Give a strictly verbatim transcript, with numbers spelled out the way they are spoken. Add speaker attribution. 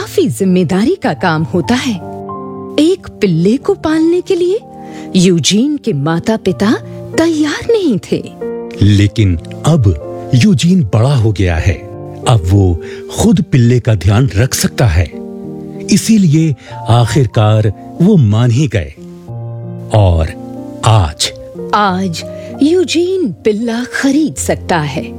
Speaker 1: काफी जिम्मेदारी का काम होता है। एक पिल्ले को पालने के लिए यूजीन के माता पिता तैयार नहीं थे।
Speaker 2: लेकिन अब यूजीन बड़ा हो गया है। अब वो खुद पिल्ले का ध्यान रख सकता है। इसीलिए आखिरकार वो मान ही गए। और आज
Speaker 1: आज यूजीन पिल्ला खरीद सकता है।